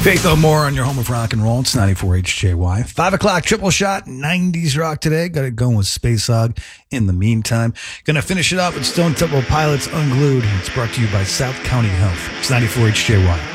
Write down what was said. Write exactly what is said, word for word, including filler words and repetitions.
Faith No More on your home of rock and roll. It's ninety-four H J Y. Five o'clock triple shot, nineties rock today. Got it going with Space Hog in the meantime. Gonna finish it up with Stone Temple Pilots Unglued. It's brought to you by South County Health. It's ninety-four H J Y.